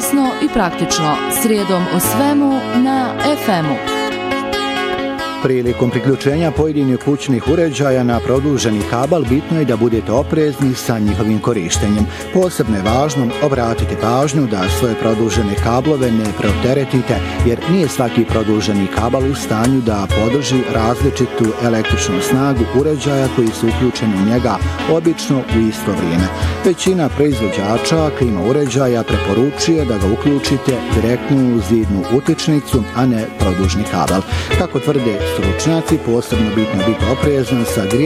jasno i praktično, srijedom o svemu na FM-u. Prilikom priključenja pojedinih kućnih uređaja na produženi kabel bitno je da budete oprezni sa njihovim korištenjem. Posebno je važno obratiti pažnju da svoje produžene kablove ne preopteretite, jer nije svaki produženi kabel u stanju da podrži različitu električnu snagu uređaja koji su uključeni u njega obično u isto vrijeme. Većina proizvođača klima uređaja preporučuje da ga uključite direktno u zidnu utičnicu, a ne produžni kabel. Kako tvrde stručnjaci, posebno bitno biti oprezan sa grijevanjem